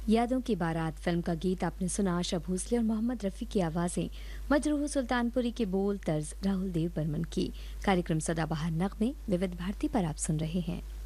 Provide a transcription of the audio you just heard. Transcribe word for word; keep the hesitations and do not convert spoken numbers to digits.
यादों की बारात फिल्म का गीत आपने सुना। आशा भोसले और मोहम्मद रफ़ी की आवाज़ें, मजरूह सुल्तानपुरी के बोल, तर्ज राहुल देव बर्मन की। कार्यक्रम सदाबहार नगमे विविध भारती पर आप सुन रहे हैं।